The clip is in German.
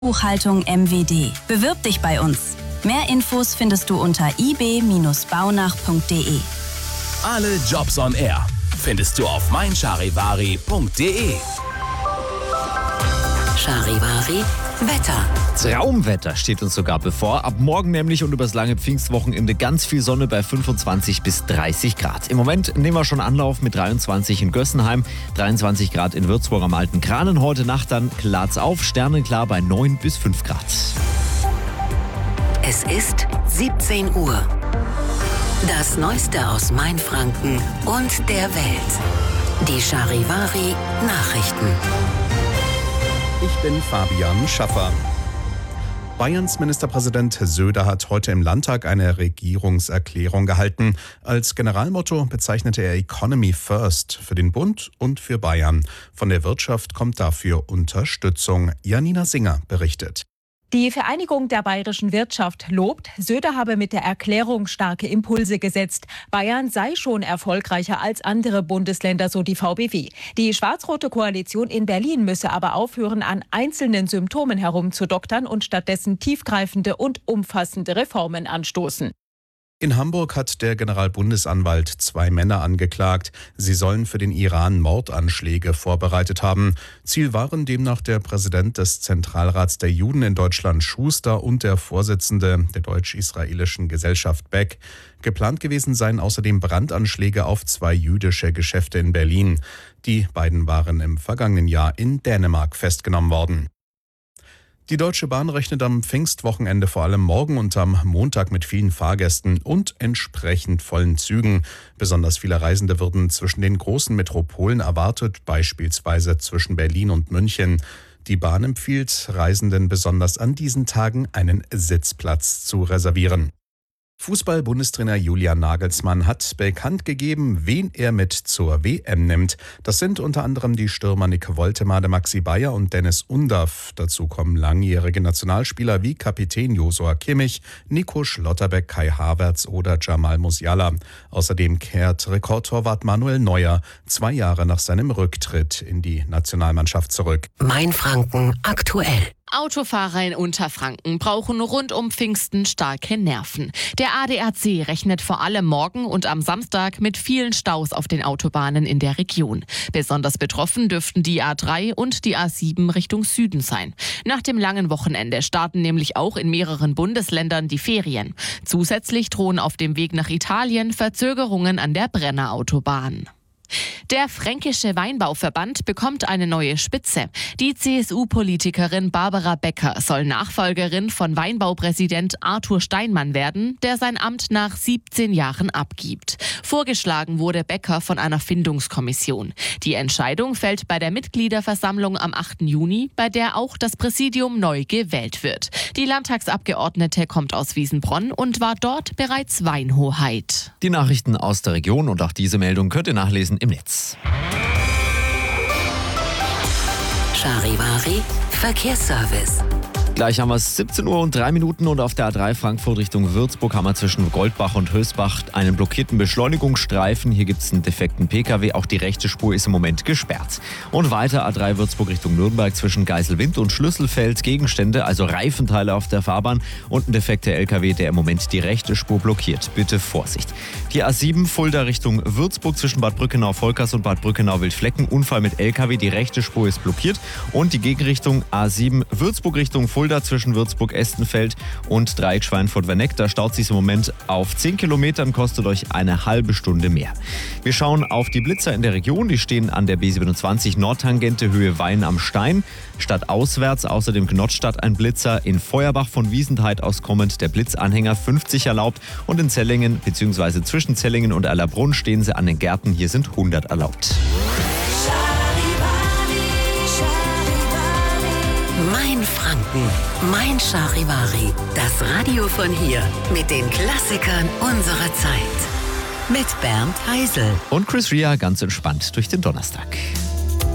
Buchhaltung MWD. Bewirb dich bei uns. Mehr Infos findest du unter ib-baunach.de. Alle Jobs on Air findest du auf meincharivari.de. Charivari Wetter. Traumwetter steht uns sogar bevor. Ab morgen nämlich und übers lange Pfingstwochenende ganz viel Sonne bei 25 bis 30 Grad. Im Moment nehmen wir schon Anlauf mit 23 in Gössenheim, 23 Grad in Würzburg am Alten Kranen. Heute Nacht dann klart's auf, sternenklar bei 9 bis 5 Grad. Es ist 17 Uhr. Das Neueste aus Mainfranken und der Welt. Die Charivari Nachrichten. Ich bin Fabian Schaffer. Bayerns Ministerpräsident Söder hat heute im Landtag eine Regierungserklärung gehalten. Als Generalmotto bezeichnete er Economy First für den Bund und für Bayern. Von der Wirtschaft kommt dafür Unterstützung. Janina Singer berichtet. Die Vereinigung der bayerischen Wirtschaft lobt, Söder habe mit der Erklärung starke Impulse gesetzt. Bayern sei schon erfolgreicher als andere Bundesländer, so die VBW. Die schwarz-rote Koalition in Berlin müsse aber aufhören, an einzelnen Symptomen herumzudoktern und stattdessen tiefgreifende und umfassende Reformen anstoßen. In Hamburg hat der Generalbundesanwalt 2 Männer angeklagt. Sie sollen für den Iran Mordanschläge vorbereitet haben. Ziel waren demnach der Präsident des Zentralrats der Juden in Deutschland, Schuster, und der Vorsitzende der deutsch-israelischen Gesellschaft, Beck. Geplant gewesen seien außerdem Brandanschläge auf 2 jüdische Geschäfte in Berlin. Die beiden waren im vergangenen Jahr in Dänemark festgenommen worden. Die Deutsche Bahn rechnet am Pfingstwochenende vor allem morgen und am Montag mit vielen Fahrgästen und entsprechend vollen Zügen. Besonders viele Reisende würden zwischen den großen Metropolen erwartet, beispielsweise zwischen Berlin und München. Die Bahn empfiehlt Reisenden besonders an diesen Tagen einen Sitzplatz zu reservieren. Fußball-Bundestrainer Julian Nagelsmann hat bekannt gegeben, wen er mit zur WM nimmt. Das sind unter anderem die Stürmer Nick Woltemade, Maxi Bayer und Dennis Undaff. Dazu kommen langjährige Nationalspieler wie Kapitän Josua Kimmich, Nico Schlotterbeck, Kai Havertz oder Jamal Musiala. Außerdem kehrt Rekordtorwart Manuel Neuer 2 Jahre nach seinem Rücktritt in die Nationalmannschaft zurück. Mainfranken aktuell. Autofahrer in Unterfranken brauchen rund um Pfingsten starke Nerven. Der ADAC rechnet vor allem morgen und am Samstag mit vielen Staus auf den Autobahnen in der Region. Besonders betroffen dürften die A3 und die A7 Richtung Süden sein. Nach dem langen Wochenende starten nämlich auch in mehreren Bundesländern die Ferien. Zusätzlich drohen auf dem Weg nach Italien Verzögerungen an der Brenner Autobahn. Der Fränkische Weinbauverband bekommt eine neue Spitze. Die CSU-Politikerin Barbara Becker soll Nachfolgerin von Weinbaupräsident Arthur Steinmann werden, der sein Amt nach 17 Jahren abgibt. Vorgeschlagen wurde Becker von einer Findungskommission. Die Entscheidung fällt bei der Mitgliederversammlung am 8. Juni, bei der auch das Präsidium neu gewählt wird. Die Landtagsabgeordnete kommt aus Wiesenbronn und war dort bereits Weinhoheit. Die Nachrichten aus der Region und auch diese Meldung könnt ihr nachlesen im Netz. Charivari Verkehrsservice. Gleich haben wir es 17 Uhr und 3 Minuten und auf der A3 Frankfurt Richtung Würzburg haben wir zwischen Goldbach und Hösbach einen blockierten Beschleunigungsstreifen. Hier gibt es einen defekten Pkw. Auch die rechte Spur ist im Moment gesperrt. Und weiter A3 Würzburg Richtung Nürnberg zwischen Geiselwind und Schlüsselfeld. Gegenstände, also Reifenteile auf der Fahrbahn und ein defekter LKW, der im Moment die rechte Spur blockiert. Bitte Vorsicht. Die A7 Fulda Richtung Würzburg zwischen Bad Brückenau-Volkers und Bad Brückenau-Wildflecken. Unfall mit LKW, die rechte Spur ist blockiert. Und die Gegenrichtung A7 Würzburg Richtung Fulda zwischen Würzburg-Estenfeld und Dreieck Schweinfurt-Werneck. Da staut sich im Moment auf 10 Kilometern, kostet euch eine halbe Stunde mehr. Wir schauen auf die Blitzer in der Region. Die stehen an der B27 Nordtangente Höhe Wein am Stein. Stadtauswärts außerdem Knottstadt ein Blitzer. In Feuerbach von Wiesentheit aus kommend der Blitzanhänger 50 erlaubt. Und in Zellingen bzw. zwischen Zellingen und Erlabrunn stehen sie an den Gärten. Hier sind 100 erlaubt. Mainfranken, Mein Charivari. Das Radio von hier mit den Klassikern unserer Zeit. Mit Bernd Heisel Und Chris Rea ganz entspannt durch den Donnerstag.